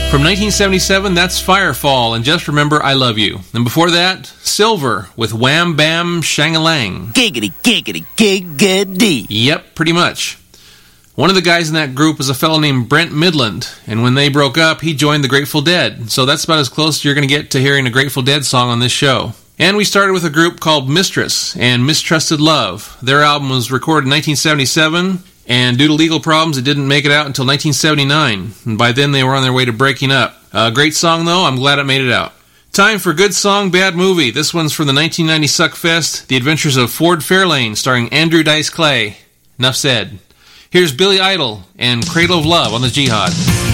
From 1977, that's Firefall, and Just Remember I Love You. And before that, Silver with Wham Bam Shang-a-Lang. Giggity, giggity, giggity. Yep, pretty much. One of the guys in that group was a fellow named Brent Midland, and when they broke up, he joined the Grateful Dead. So that's about as close as you're going to get to hearing a Grateful Dead song on this show. And we started with a group called Mistress and Mistrusted Love. Their album was recorded in 1977, and due to legal problems, it didn't make it out until 1979. And by then, they were on their way to breaking up. A great song, though. I'm glad it made it out. Time for Good Song, Bad Movie. This one's from the 1990 Suckfest, The Adventures of Ford Fairlane, starring Andrew Dice Clay. Enough said. Here's Billy Idol and Cradle of Love on the Jihad.